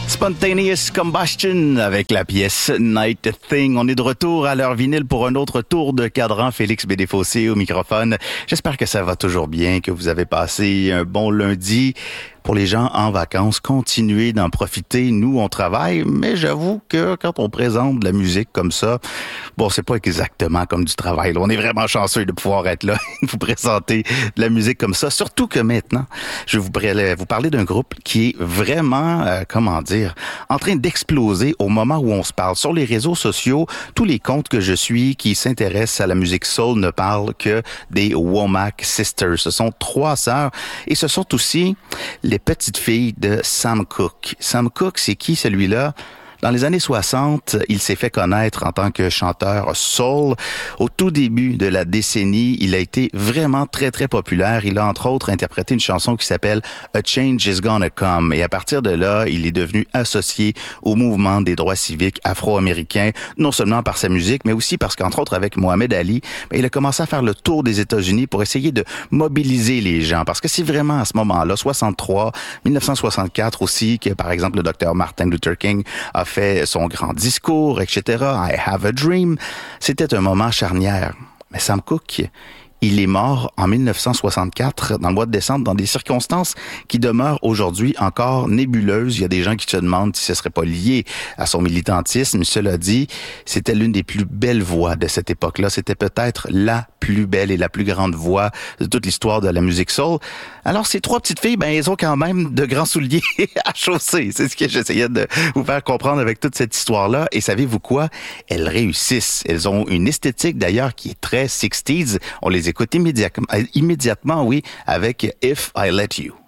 Spontaneous Combustion avec la pièce Night Thing. On est de retour à l'heure vinyle pour un autre tour de cadran. Félix Bédéfossé au microphone. J'espère que ça va toujours bien, que vous avez passé un bon lundi. Pour les gens en vacances, continuez d'en profiter. Nous, on travaille, mais j'avoue que quand on présente de la musique comme ça, bon, c'est pas exactement comme du travail. Là. On est vraiment chanceux de pouvoir être là et vous présenter de la musique comme ça. Surtout que maintenant, je vais vous parler d'un groupe qui est vraiment, en train d'exploser au moment où on se parle. Sur les réseaux sociaux, tous les comptes que je suis qui s'intéressent à la musique soul ne parlent que des Womack Sisters. Ce sont 3 sœurs et ce sont aussi les petites filles de Sam Cooke. Sam Cooke, c'est qui celui-là? Dans les années 60, il s'est fait connaître en tant que chanteur soul. Au tout début de la décennie, il a été vraiment très, très populaire. Il a entre autres interprété une chanson qui s'appelle A Change Is Gonna Come. Et à partir de là, il est devenu associé au mouvement des droits civiques afro-américains, non seulement par sa musique, mais aussi parce qu'entre autres avec Mohamed Ali, il a commencé à faire le tour des États-Unis pour essayer de mobiliser les gens. Parce que c'est vraiment à ce moment-là, 63, 1964 aussi, que par exemple le docteur Martin Luther King a fait son grand discours, etc. I have a dream. C'était un moment charnière. Mais Sam Cooke, il est mort en 1964, dans le mois de décembre, dans des circonstances qui demeurent aujourd'hui encore nébuleuses. Il y a des gens qui se demandent si ce serait pas lié à son militantisme. Cela dit, c'était l'une des plus belles voix de cette époque-là. C'était peut-être la plus belle et la plus grande voix de toute l'histoire de la musique soul. Alors, ces 3 petites filles, elles ont quand même de grands souliers à chausser. C'est ce que j'essayais de vous faire comprendre avec toute cette histoire-là. Et savez-vous quoi? Elles réussissent. Elles ont une esthétique, d'ailleurs, qui est très 60s. On les écoute immédiatement, oui, avec If I Let You.